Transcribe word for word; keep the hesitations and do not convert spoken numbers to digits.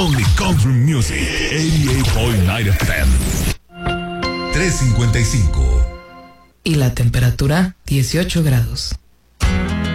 Only Country Music, ochenta y ocho punto nueve F M. tres cincuenta y cinco. Y la temperatura, dieciocho grados.